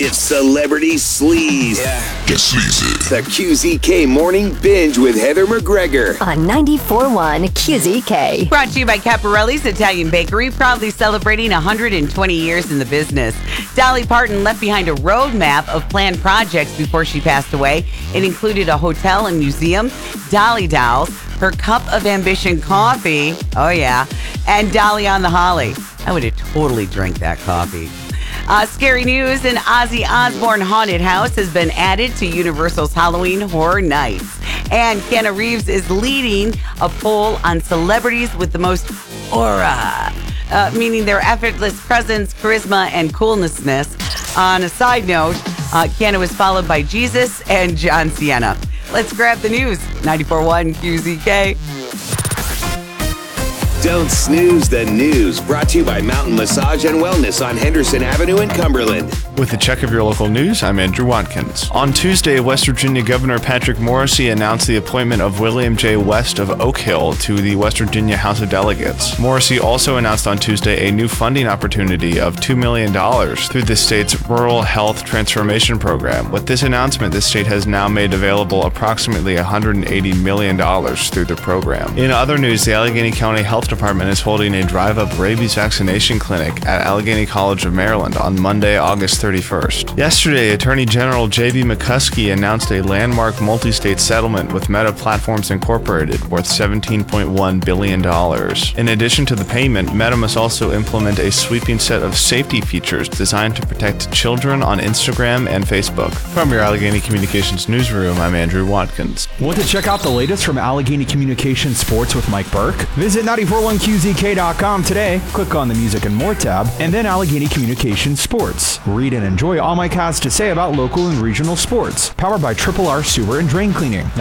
It's Celebrity Sleaze. Yeah. Get sleazy. The QZK Morning Binge with Heather McGregor. On 94.1 QZK. Brought to you by Caparelli's Italian Bakery, proudly celebrating 120 years in the business. Dolly Parton left behind a roadmap of planned projects before she passed away. It included a hotel and museum, Dolly dolls, her Cup of Ambition coffee, oh yeah, and Dolly on the Holly. I would have totally drank that coffee. Scary news, an Ozzy Osbourne haunted house has been added to Universal's Halloween Horror Nights. And Keanu Reeves is leading a poll on celebrities with the most aura, meaning their effortless presence, charisma, and coolness. On a side note, Keanu is followed by Jesus and John Cena. Let's grab the news. 94.1 QZK. Don't snooze the news. Brought to you by Mountain Massage and Wellness on Henderson Avenue in Cumberland. With a check of your local news, I'm Andrew Watkins. On Tuesday, West Virginia Governor Patrick Morrisey announced the appointment of William J. West of Oak Hill to the West Virginia House of Delegates. Morrisey also announced on Tuesday a new funding opportunity of $2 million through the state's Rural Health Transformation Program. With this announcement, the state has now made available approximately $180 million through the program. In other news, the Allegheny County Health Department is holding a drive-up rabies vaccination clinic at Allegheny College of Maryland on Monday, August 31st. Yesterday, Attorney General J.B. McCuskey announced a landmark multi-state settlement with Meta Platforms Incorporated worth $17.1 billion. In addition to the payment, Meta must also implement a sweeping set of safety features designed to protect children on Instagram and Facebook. From your Allegheny Communications newsroom, I'm Andrew Watkins. Want to check out the latest from Allegheny Communications Sports with Mike Burke? Visit 941QZK.com today, click on the Music and More tab, and then Allegheny Communications Sports. Read and enjoy all Mike has to say about local and regional sports. Powered by Triple R Sewer and Drain Cleaning.